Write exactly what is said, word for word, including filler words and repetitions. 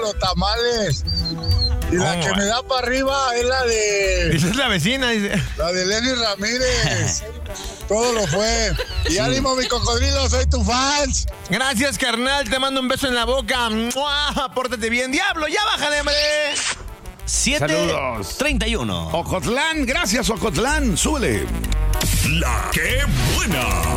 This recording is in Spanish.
los tamales. Y la Oh, que me da para arriba es la de... Esa es la vecina, dice. La de Lenny Ramírez. Todo lo fue. Y ánimo, mi cocodrilo, soy tu fans. Gracias, carnal. Te mando un beso en la boca. ¡Mua! Pórtate bien, diablo. Ya bájale, hombre. siete treinta y uno. Ocotlán, gracias, Ocotlán. Súbele. La que buena.